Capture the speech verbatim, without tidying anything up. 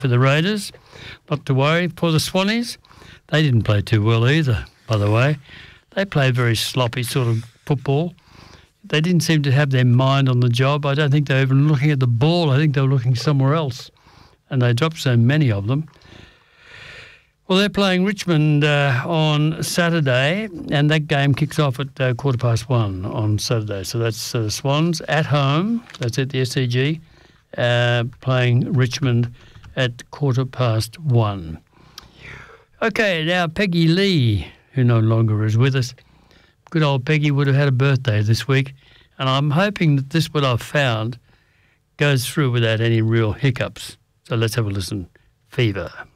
for the Raiders. Not to worry. For the Swannies, they didn't play too well either, by the way. They played very sloppy sort of football. They didn't seem to have their mind on the job. I don't think they were even looking at the ball. I think they were looking somewhere else. And they dropped so many of them. Well, they're playing Richmond uh, on Saturday, and that game kicks off at uh, quarter past one on Saturday. So that's uh, Swans at home. That's at the S C G, uh, playing Richmond at quarter past one. Okay, now Peggy Lee, who no longer is with us. Good old Peggy would have had a birthday this week, and I'm hoping that this, what I've found, goes through without any real hiccups. So let's have a listen. Fever.